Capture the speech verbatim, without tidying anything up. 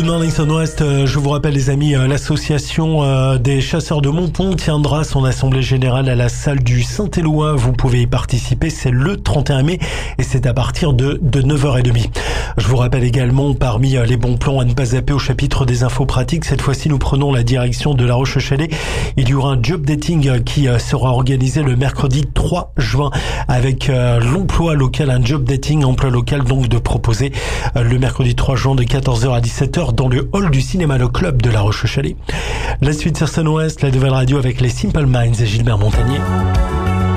Good Morning Sun-Ouest, je vous rappelle les amis, l'association des chasseurs de Montpont tiendra son assemblée générale à la salle du Saint-Éloi. Vous pouvez y participer, c'est le trente et un mai et c'est à partir de, de neuf heures trente. Je vous rappelle également, parmi les bons plans à ne pas zapper au chapitre des infos pratiques, cette fois-ci nous prenons la direction de La Roche-Chalais. Il y aura un job dating qui sera organisé le mercredi trois juin avec l'emploi local, un job dating emploi local donc de proposer le mercredi trois juin de quatorze heures à dix-sept heures dans le hall du cinéma Le Club de La Roche-Chalais. La suite sur Sun-Ouest, la nouvelle radio avec les Simple Minds et Gilbert Montagnier.